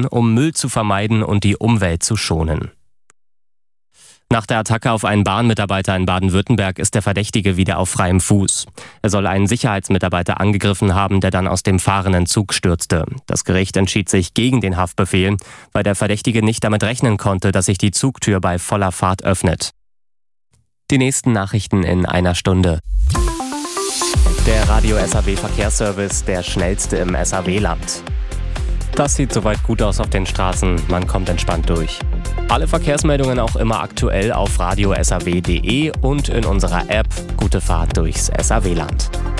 um Müll zu vermeiden und die Umwelt zu schonen. Nach der Attacke auf einen Bahnmitarbeiter in Baden-Württemberg ist der Verdächtige wieder auf freiem Fuß. Er soll einen Sicherheitsmitarbeiter angegriffen haben, der dann aus dem fahrenden Zug stürzte. Das Gericht entschied sich gegen den Haftbefehl, weil der Verdächtige nicht damit rechnen konnte, dass sich die Zugtür bei voller Fahrt öffnet. Die nächsten Nachrichten in einer Stunde. Der Radio SAW Verkehrsservice, der schnellste im SAW-Land. Das sieht soweit gut aus auf den Straßen, man kommt entspannt durch. Alle Verkehrsmeldungen auch immer aktuell auf radiosaw.de und in unserer App. Gute Fahrt durchs SAW-Land.